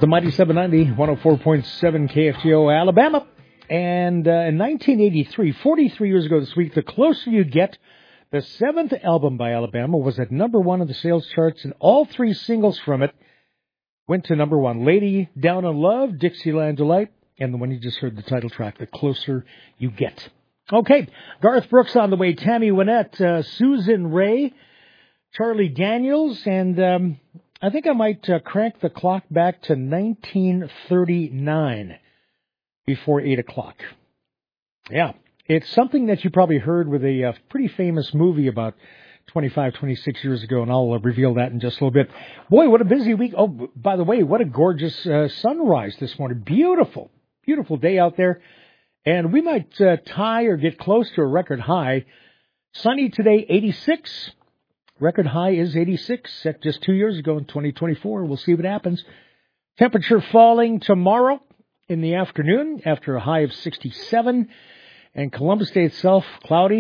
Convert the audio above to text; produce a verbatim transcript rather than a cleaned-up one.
The Mighty seven ninety, one oh four point seven K F G O, Alabama. And uh, in nineteen eighty-three, forty-three years ago this week, The Closer You Get, the seventh album by Alabama, was at number one of the sales charts, and all three singles from it went to number one. Lady Down in Love, Dixieland Delight, and the one you just heard, the title track, The Closer You Get. Okay, Garth Brooks on the way, Tammy Wynette, uh, Susan Ray, Charlie Daniels, and um, I think I might uh, crank the clock back to nineteen thirty-nine before eight o'clock. Yeah, it's something that you probably heard with a uh, pretty famous movie about twenty-five, twenty-six years ago, and I'll uh, reveal that in just a little bit. Boy, what a busy week. Oh, by the way, what a gorgeous uh, sunrise this morning. Beautiful, beautiful day out there. And we might uh, tie or get close to a record high. Sunny today, eighty-six. Record high is eighty-six, set just two years ago in twenty twenty-four. We'll see what happens. Temperature falling tomorrow in the afternoon after a high of sixty-seven. And Columbus Day itself, cloudy.